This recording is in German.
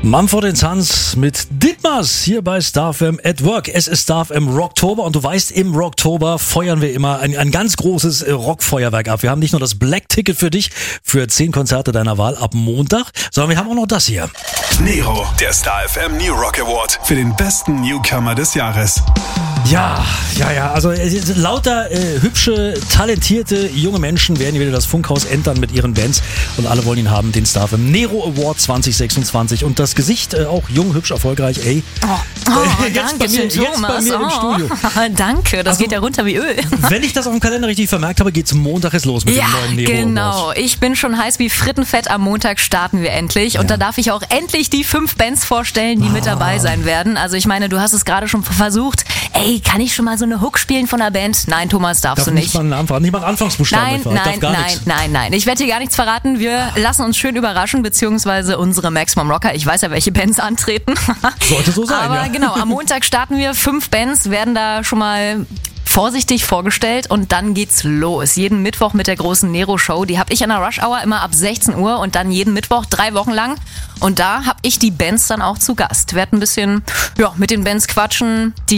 Mumford & Sons mit Ditmars hier bei Star FM at Work. Es ist Star FM Rocktober und du weißt, im Rocktober feuern wir immer ein ganz großes Rockfeuerwerk ab. Wir haben nicht nur das Black Ticket für dich für 10 Konzerte deiner Wahl ab Montag, sondern wir haben auch noch das hier. Nero, der Star FM New Rock Award für den besten Newcomer des Jahres. Ja, also lauter hübsche, talentierte junge Menschen werden wieder das Funkhaus entern mit ihren Bands und alle wollen ihn haben, den Star FM Nero Award 2026 und das Gesicht auch jung, hübsch, erfolgreich, ey. Danke schön, Thomas. Jetzt bei mir im Studio. Danke, das geht ja runter wie Öl. Wenn ich das auf dem Kalender richtig vermerkt habe, geht's Montag jetzt los mit dem neuen Nero genau. Award. Ich bin schon heiß wie Frittenfett. Am Montag starten wir endlich und da darf ich auch endlich die 5 Bands vorstellen, die mit dabei sein werden. Also ich meine, du hast es gerade schon versucht. Ey, kann ich schon mal so eine Hook spielen von einer Band? Nein, Thomas, darfst du nicht. Nicht mal einen Anfangsbuchstaben Nein. Ich werde dir gar nichts verraten. Wir lassen uns schön überraschen, beziehungsweise unsere Maximum Rocker. Ich weiß ja, welche Bands antreten. Sollte so sein, Aber genau, am Montag starten wir. 5 Bands werden da schon mal vorsichtig vorgestellt und dann geht's los. Jeden Mittwoch mit der großen Nero-Show. Die habe ich an der Rush Hour immer ab 16 Uhr und dann jeden Mittwoch 3 Wochen lang. Und da habe ich die Bands dann auch zu Gast. Werd ein bisschen mit den Bands quatschen, die